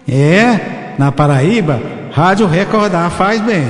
Na Paraíba, Rádio Recordar faz bem.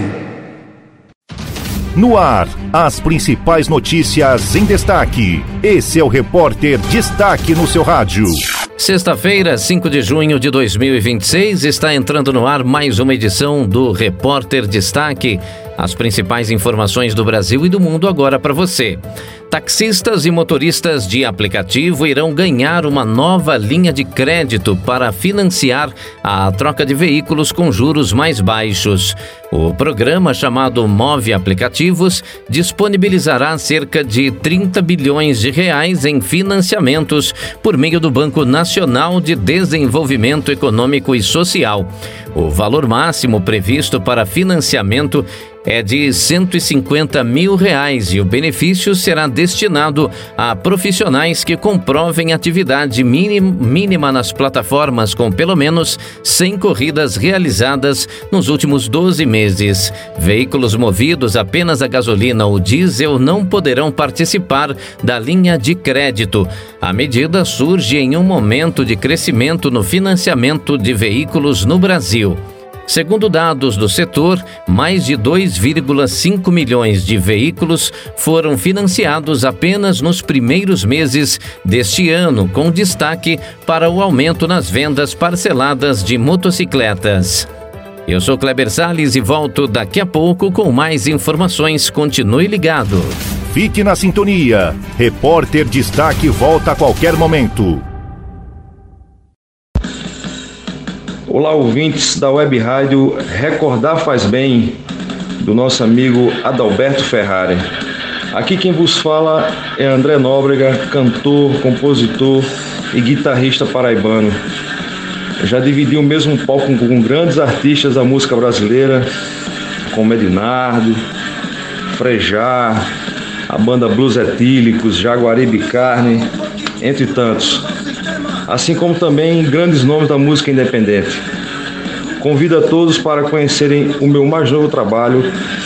No ar, as principais notícias em destaque. Esse é o Repórter Destaque no seu rádio. Sexta-feira, 5 de junho de 2026, está entrando no ar mais uma edição do Repórter Destaque. As principais informações do Brasil e do mundo agora para você. Taxistas e motoristas de aplicativo irão ganhar uma nova linha de crédito para financiar a troca de veículos com juros mais baixos. O programa, chamado Move Aplicativos, disponibilizará cerca de 30 bilhões de reais em financiamentos por meio do Banco Nacional de Desenvolvimento Econômico e Social. O valor máximo previsto para financiamento é de R$150 mil e o benefício será destinado a profissionais que comprovem atividade mínima nas plataformas com pelo menos 100 corridas realizadas nos últimos 12 meses. Veículos movidos apenas a gasolina ou diesel não poderão participar da linha de crédito. A medida surge em um momento de crescimento no financiamento de veículos no Brasil. Segundo dados do setor, mais de 2,5 milhões de veículos foram financiados apenas nos primeiros meses deste ano, com destaque para o aumento nas vendas parceladas de motocicletas. Eu sou Kleber Salles e volto daqui a pouco com mais informações. Continue ligado. Fique na sintonia. Repórter Destaque volta a qualquer momento. Olá, ouvintes da Web Rádio Recordar Faz Bem, do nosso amigo Adalberto Ferrari. Aqui quem vos fala é André Nóbrega, cantor, compositor e guitarrista paraibano. Já dividi o mesmo palco com grandes artistas da música brasileira, como Ednardo, Frejá, a banda Blues Etílicos, Jaguaribe Carne, entre tantos. Assim como também grandes nomes da música independente. Convido a todos para conhecerem o meu mais novo trabalho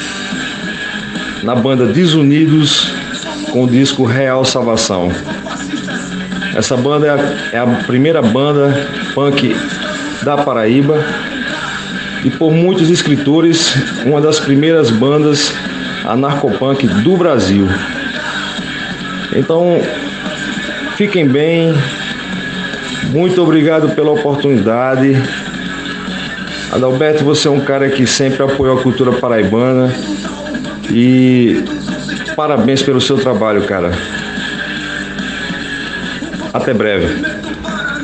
na banda Desunidos, com o disco Real Salvação. Essa banda é a primeira banda punk da Paraíba e, por muitos escritores, uma das primeiras bandas anarcopunk do Brasil. Então, fiquem bem. Muito obrigado pela oportunidade. Adalberto, você é um cara que sempre apoiou a cultura paraibana e parabéns pelo seu trabalho, cara. Até breve.